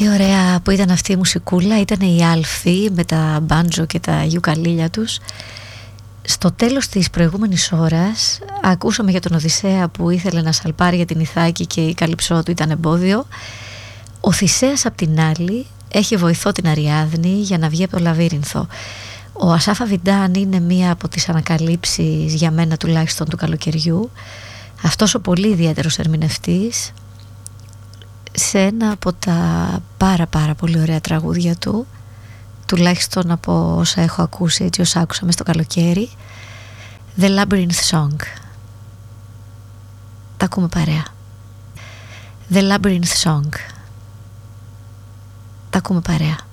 Τι ωραία που ήταν αυτή η μουσικούλα. Ήταν οι Άλφοι με τα μπάντζο και τα γιουκαλίλια τους. Στο τέλος της προηγούμενης ώρας ακούσαμε για τον Οδυσσέα που ήθελε να σαλπάρει για την Ιθάκη και η καλυψό του ήταν εμπόδιο. Ο Θησέας απ' την άλλη έχει βοηθό την Αριάδνη για να βγει από το λαβύρινθο. Ο Ασάφ Αβιντάν είναι μία από τις ανακαλύψεις, για μένα τουλάχιστον, του καλοκαιριού. Αυτός ο πολύ ιδιαίτερος ερμηνευτής σε ένα από τα πάρα πολύ ωραία τραγούδια του, τουλάχιστον από όσα έχω ακούσει, έτσι όσα άκουσα μες στο καλοκαίρι, The Labyrinth Song. Τα ακούμε παρέα. The Labyrinth Song. Τα ακούμε παρέα.